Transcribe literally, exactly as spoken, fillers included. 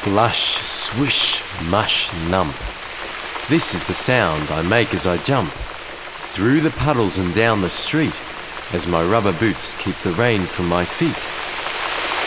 Splush, swish, mush, nump. This is the sound I make as I jump through the puddles and down the street, as my rubber boots keep the rain from my feet.